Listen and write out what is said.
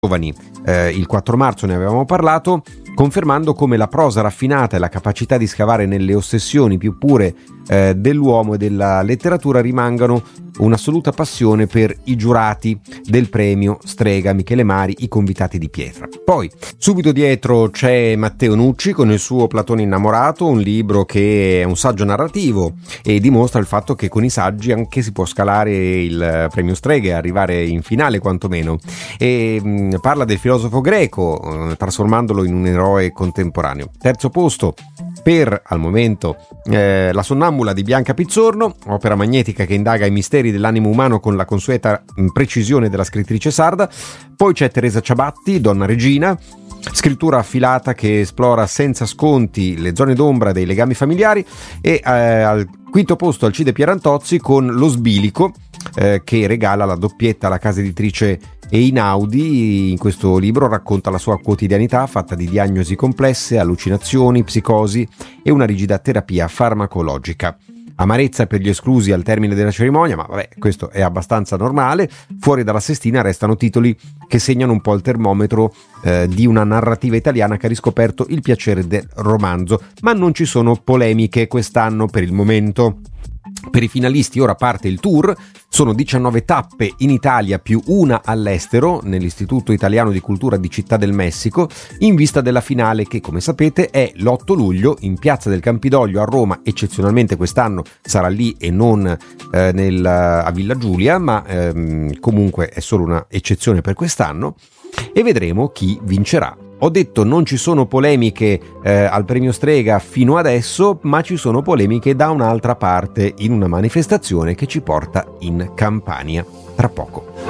giovani. Il 4 marzo ne avevamo parlato, confermando come la prosa raffinata e la capacità di scavare nelle ossessioni più pure dell'uomo e della letteratura rimangano un'assoluta passione per i giurati del premio Strega Michele Mari, i convitati di pietra. Poi subito dietro c'è Matteo Nucci con il suo Platone innamorato, un libro che è un saggio narrativo e dimostra il fatto che con i saggi anche si può scalare il premio Strega e arrivare in finale quantomeno, e parla del filosofo greco trasformandolo in un eroe contemporaneo. Terzo posto per, al momento, La sonnambula di Bianca Pizzorno, opera magnetica che indaga i misteri dell'animo umano con la consueta precisione della scrittrice sarda. Poi c'è Teresa Ciabatti, Donna Regina, scrittura affilata che esplora senza sconti le zone d'ombra dei legami familiari. E al quinto posto Alcide Pierantozzi con Lo Sbilico, che regala la doppietta alla casa editrice Einaudi. In questo libro racconta la sua quotidianità fatta di diagnosi complesse, allucinazioni, psicosi e una rigida terapia farmacologica. Amarezza per gli esclusi al termine della cerimonia, ma vabbè, questo è abbastanza normale. Fuori dalla sestina restano titoli che segnano un po' il termometro di una narrativa italiana che ha riscoperto il piacere del romanzo, ma non ci sono polemiche quest'anno per il momento. Per i finalisti ora parte il tour, sono 19 tappe in Italia più una all'estero nell'Istituto Italiano di Cultura di Città del Messico, in vista della finale che, come sapete, è l'8 luglio in Piazza del Campidoglio a Roma. Eccezionalmente quest'anno sarà lì e non a Villa Giulia, ma comunque è solo una eccezione per quest'anno, e vedremo chi vincerà. Ho detto non ci sono polemiche al premio Strega fino adesso, ma ci sono polemiche da un'altra parte in una manifestazione che ci porta in Campania tra poco.